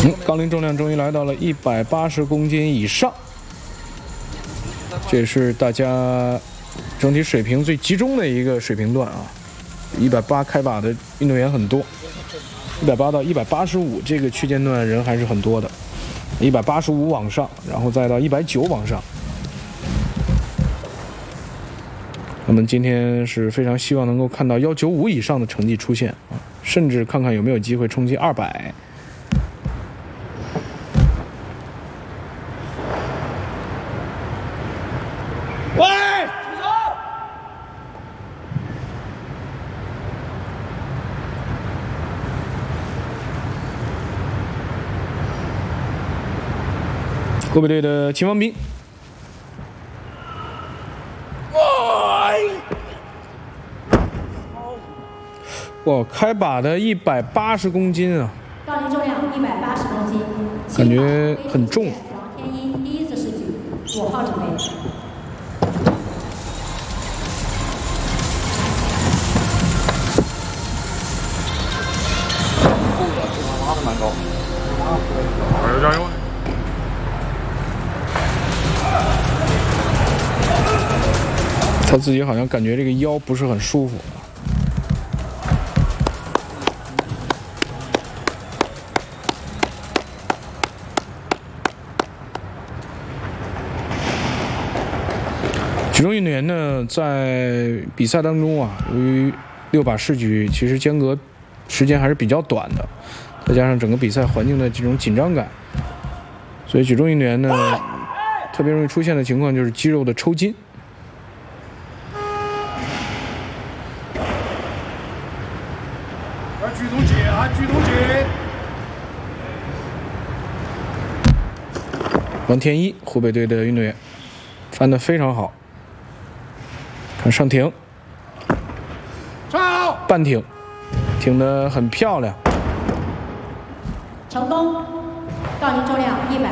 杠铃重量终于来到了180公斤以上，这也是大家整体水平最集中的一个水平段啊。180开把的运动员很多，180到185这个区间段人还是很多的，185往上，然后再到190往上。我们今天是非常希望能够看到195以上的成绩出现啊，甚至看看有没有机会冲击200。 喂， 湖北队的秦王斌。哇，开把的180公斤啊！ 杠铃重量180公斤， 感觉很重。 王天一第一次试举，5号准备。 拉的蛮高， 加油加油！ 他自己好像感觉这个腰不是很舒服。举重运动员呢，在比赛当中啊，由于6把试举其实间隔时间还是比较短的，再加上整个比赛环境的这种紧张感，所以举重运动员呢，特别容易出现的情况就是肌肉的抽筋。 举重紧啊，举重紧！ 王天一，湖北队的运动员，翻得非常好。看上挺，半挺，挺得很漂亮。 成功，杠铃重量100。